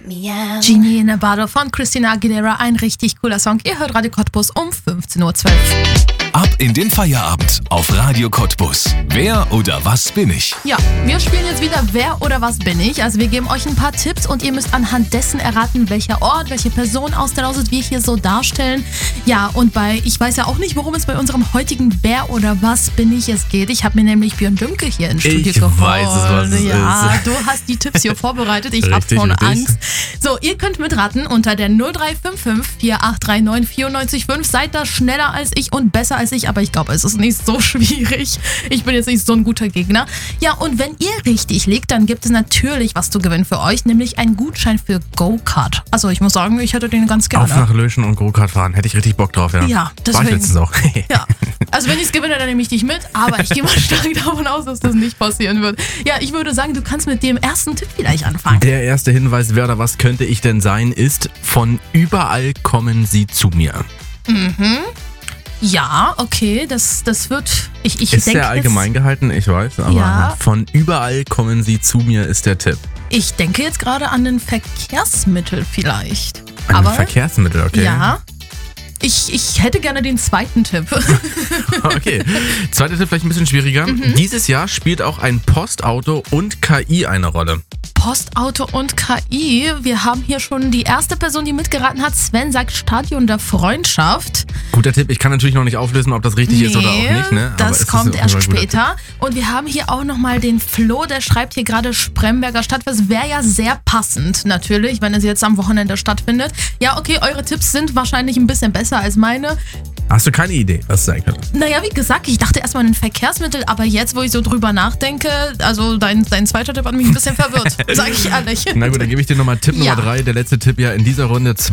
Genie in a Bottle von Christina Aguilera, ein richtig cooler Song. Ihr hört Radio Cottbus um 15.12 Uhr. Ab in den Feierabend auf Radio Cottbus. Wer oder was bin ich? Ja, wir spielen jetzt wieder Wer oder was bin ich. Also wir geben euch ein paar Tipps und ihr müsst anhand dessen erraten, welcher Ort, welche Person aus der Lausitz wir hier so darstellen. Ja, und ich weiß ja auch nicht, worum es bei unserem heutigen Wer oder was bin ich es geht. Ich habe mir nämlich Björn Dümke hier ins Studio geholt. Ich weiß es, was es ist. Du hast die Tipps hier vorbereitet. Ich habe Richtig, schon richtig. Angst. So, ihr könnt mitraten unter der 0355 4839 94,5. Seid da schneller als ich und besser als ich, aber ich glaube, es ist nicht so schwierig. Ich bin jetzt nicht so ein guter Gegner. Ja, und wenn ihr richtig liegt, dann gibt es natürlich was zu gewinnen für euch, nämlich einen Gutschein für Go-Kart. Also ich muss sagen, ich hätte den ganz gerne. Auf nach Löschen und Go-Kart fahren. Hätte ich richtig Bock drauf, ja. Ja, War ich deswegen. letztens auch. Ja, also wenn ich es gewinne, dann nehme ich dich mit, aber ich gehe mal stark davon aus, dass das nicht passieren wird. Ja, ich würde sagen, du kannst mit dem ersten Tipp vielleicht anfangen. Der erste Hinweis, wer oder was könnte ich denn sein, ist: von überall kommen sie zu mir. Ja, okay, das wird... Ich Ist denke sehr allgemein gehalten, ich weiß, aber Ja. von überall kommen sie zu mir ist der Tipp. Ich denke jetzt gerade an ein Verkehrsmittel vielleicht. Ein Aber Verkehrsmittel, okay. ja, ich hätte gerne den zweiten Tipp. Okay, zweiter Tipp vielleicht ein bisschen schwieriger. Dieses Jahr spielt auch ein Postauto und KI eine Rolle. Postauto und KI. Wir haben hier schon die erste Person, die mitgeraten hat. Sven sagt Stadion der Freundschaft. Guter Tipp, ich kann natürlich noch nicht auflösen, ob das richtig ist oder auch nicht. Ne? Aber es Das ist kommt auf jeden Fall erst ein guter später. Und wir haben hier auch nochmal den Flo, der schreibt hier gerade Spremberger Stadtfest. Wäre ja sehr passend natürlich, wenn es jetzt am Wochenende stattfindet. Ja, okay, eure Tipps sind wahrscheinlich ein bisschen besser als meine. Tipp. Hast du keine Idee, was es sein könnte? Naja, wie gesagt, ich dachte erstmal an ein Verkehrsmittel, aber jetzt, wo ich so drüber nachdenke, also dein zweiter Tipp hat mich ein bisschen verwirrt, sag ich ehrlich. Na gut, dann gebe ich dir nochmal Tipp Ja. Nummer 3. Der letzte Tipp ja in dieser Runde.